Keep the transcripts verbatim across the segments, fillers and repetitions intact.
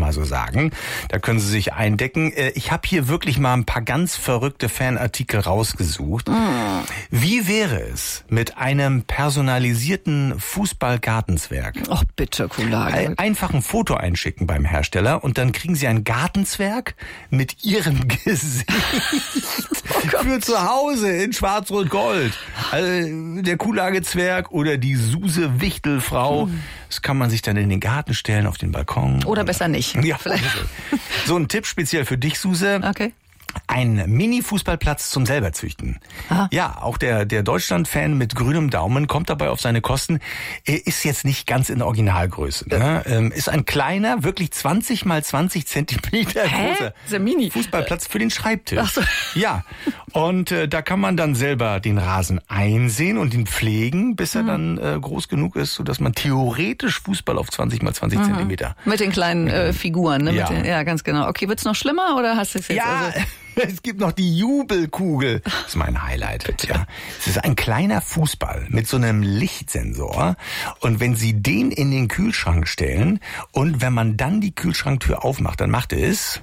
mal so sagen. Da können Sie sich eindecken. Ich habe hier wirklich mal ein paar ganz verrückte Fanartikel rausgesucht. Mm. Wie wäre es mit einem personalisierten Fußballgartenzwerg? Ach bitte, Kulage. Einfach ein Foto einschicken beim Hersteller und dann kriegen Sie einen Gartenzwerg mit Ihrem Gesicht oh für zu Hause in Schwarz-Rot-Gold. Also der Kuhlagezwerg oder die Suse-Wichtelfrau. Hm. Das kann man sich dann in den Garten stellen, auf den Balkon. Oder besser nicht. Ja, vielleicht. So ein Tipp speziell für dich, Suse. Okay. Ein Mini-Fußballplatz zum selberzüchten. Aha. Ja, auch der der Deutschland-Fan mit grünem Daumen kommt dabei auf seine Kosten. Er ist jetzt nicht ganz in der Originalgröße. Ne? Ähm, ist ein kleiner, wirklich zwanzig mal zwanzig Zentimeter Hä? großer Ist Mini? Fußballplatz für den Schreibtisch. Ach so. Ja, und äh, da kann man dann selber den Rasen einsehen und ihn pflegen, bis er mhm. dann äh, groß genug ist, sodass man theoretisch Fußball auf zwanzig mal zwanzig mhm. Zentimeter. Mit den kleinen äh, Figuren, ne? Ja. Mit den, ja, ganz genau. Okay, wird's noch schlimmer oder hast du es jetzt? Ja. Also Es gibt noch die Jubelkugel. Das ist mein Highlight. Ja. Es ist ein kleiner Fußball mit so einem Lichtsensor. Und wenn Sie den in den Kühlschrank stellen und wenn man dann die Kühlschranktür aufmacht, dann macht es...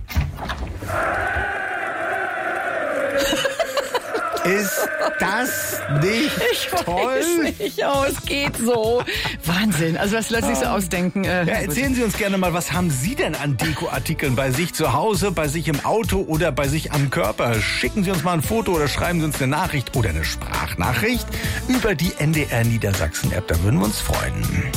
Ist das nicht ich toll? Weiß nicht, oh, es geht so. Wahnsinn. Also was Leute sich so ausdenken. Äh, ja, erzählen Sie uns gerne mal, was haben Sie denn an Dekoartikeln bei sich zu Hause, bei sich im Auto oder bei sich am Körper? Schicken Sie uns mal ein Foto oder schreiben Sie uns eine Nachricht oder eine Sprachnachricht über die N D R Niedersachsen App. Da würden wir uns freuen.